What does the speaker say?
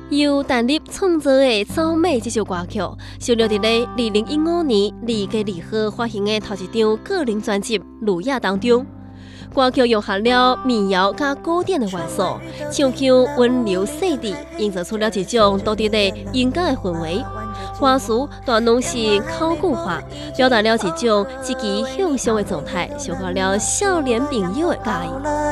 由陈粒创作的《走马》这首歌曲，收录在咧2015年2月2号发行的头一张个人专辑《路亚》当中。歌曲融合了民谣加古典的元素，唱腔温柔细致，营造出了一种独特的音乐的氛围。歌词大拢是考古化，表达了一种积极向上的状态，抒发了少年朋友的介意。